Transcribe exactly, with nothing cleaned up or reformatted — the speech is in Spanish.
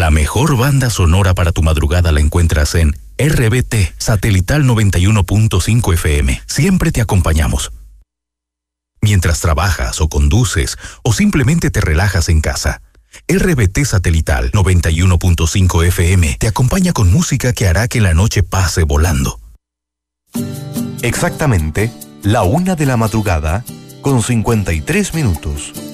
La mejor banda sonora para tu madrugada la encuentras en R B T Satelital noventa y uno punto cinco F M. Siempre te acompañamos. Mientras trabajas o conduces o simplemente te relajas en casa, R B T Satelital noventa y uno punto cinco F M te acompaña con música que hará que la noche pase volando. Exactamente la una de la madrugada con cincuenta y tres minutos.